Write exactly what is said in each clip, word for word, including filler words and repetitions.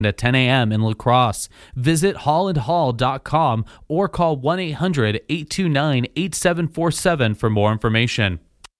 at ten a.m. in La Crosse. Visit holland hall dot com or call one eight hundred eight two nine eight seven four seven for more information.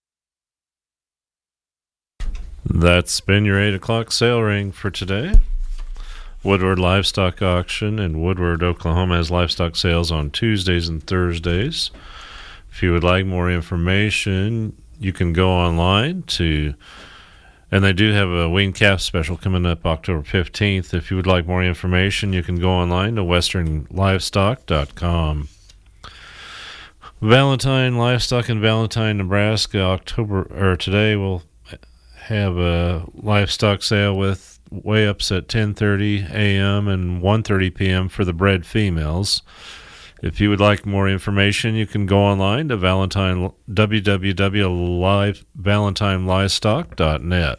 That's been your eight o'clock sale ring for today. Woodward Livestock Auction in Woodward, Oklahoma has livestock sales on Tuesdays and Thursdays. If you would like more information, you can go online to, and they do have a weaned calf special coming up October fifteenth. If you would like more information, you can go online to western livestock dot com. Valentine Livestock in Valentine, Nebraska, October, or today will have a livestock sale with weigh-ups at ten thirty a.m. and one thirty p.m. for the bred females. If you would like more information, you can go online to Valentine, w w w dot valentine livestock dot net.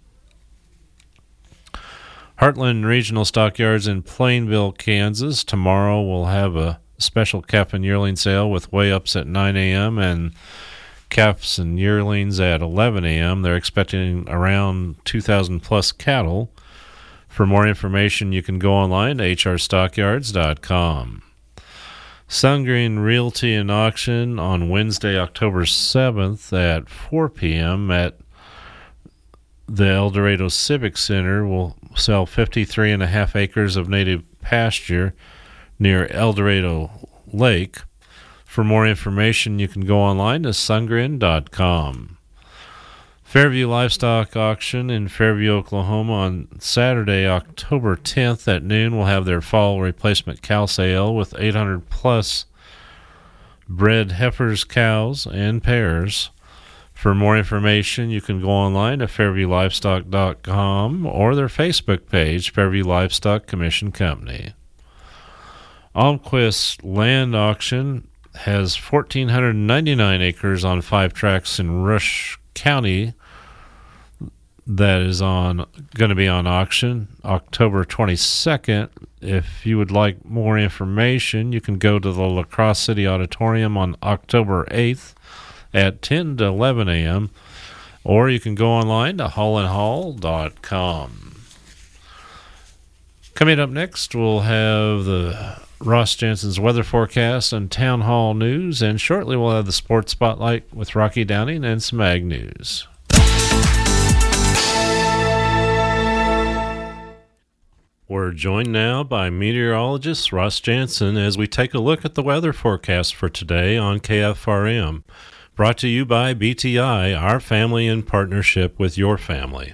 Heartland Regional Stockyards in Plainville, Kansas. Tomorrow we'll have a special calf and yearling sale with weigh-ups at nine a.m. and calves and yearlings at eleven a.m. They're expecting around two thousand plus cattle. For more information, you can go online to h r stockyards dot com. Sungreen Realty and Auction on Wednesday, October seventh at four p.m. at the El Dorado Civic Center will sell fifty-three and a half acres of native pasture near El Dorado Lake. For more information, you can go online to sungrin dot com. Fairview Livestock Auction in Fairview, Oklahoma on Saturday, October tenth at noon will have their fall replacement cow sale with eight hundred plus bred heifers, cows, and pairs. For more information, you can go online to fairview livestock dot com or their Facebook page, Fairview Livestock Commission Company. Almquist Land Auction has one thousand four hundred ninety-nine acres on five tracts in Rush County that is on going to be on auction October twenty-second. If you would like more information, you can go to the La Crosse City Auditorium on October eighth at ten to eleven a.m. or you can go online to holland hall dot com. Coming up next, we'll have the Ross Jansen's weather forecast and town hall news, and shortly we'll have the sports spotlight with Rocky Downing and some ag news. We're joined now by meteorologist Ross Jansen as we take a look at the weather forecast for today on K F R M. Brought to you by B T I, our family in partnership with your family.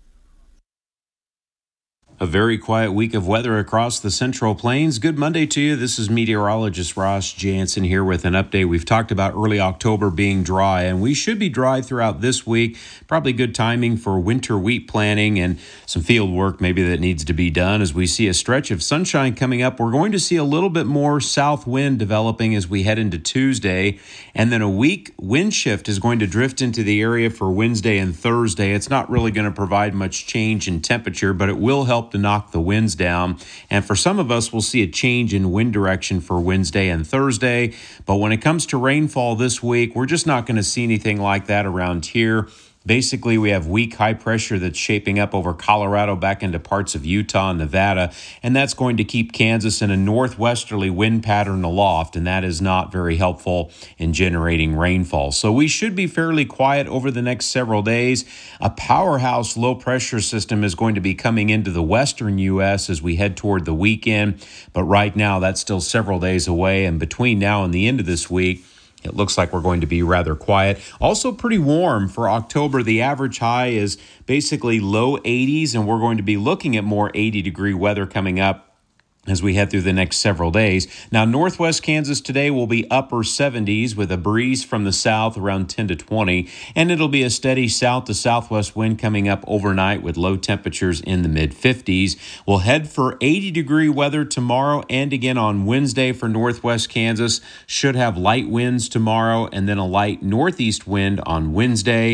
A very quiet week of weather across the Central Plains. Good Monday to you. This is meteorologist Ross Jansen here with an update. We've talked about early October being dry, and we should be dry throughout this week. Probably good timing for winter wheat planting and some field work maybe that needs to be done. As we see a stretch of sunshine coming up, we're going to see a little bit more south wind developing as we head into Tuesday, and then a weak wind shift is going to drift into the area for Wednesday and Thursday. It's not really going to provide much change in temperature, but it will help to knock the winds down. And for some of us, we'll see a change in wind direction for Wednesday and Thursday. But when it comes to rainfall this week, we're just not going to see anything like that around here. Basically, we have weak high pressure that's shaping up over Colorado back into parts of Utah and Nevada, and that's going to keep Kansas in a northwesterly wind pattern aloft, and that is not very helpful in generating rainfall. So we should be fairly quiet over the next several days. A powerhouse low-pressure system is going to be coming into the western U S as we head toward the weekend, but right now that's still several days away, and between now and the end of this week, it looks like we're going to be rather quiet. Also pretty warm for October. The average high is basically low eighties, and we're going to be looking at more eighty-degree weather coming up as we head through the next several days. Now, northwest Kansas today will be upper seventies with a breeze from the south around ten to twenty, and it'll be a steady south to southwest wind coming up overnight with low temperatures in the mid-fifties. We'll head for eighty-degree weather tomorrow and again on Wednesday for northwest Kansas. Should have light winds tomorrow and then a light northeast wind on Wednesday.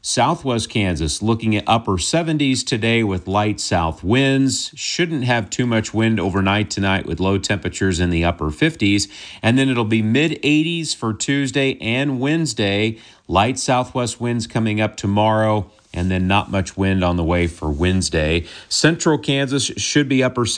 Southwest Kansas looking at upper seventies today with light south winds. Shouldn't have too much wind overnight tonight with low temperatures in the upper fifties. And then it'll be mid eighties for Tuesday and Wednesday. Light southwest winds coming up tomorrow, and then not much wind on the way for Wednesday. Central Kansas should be upper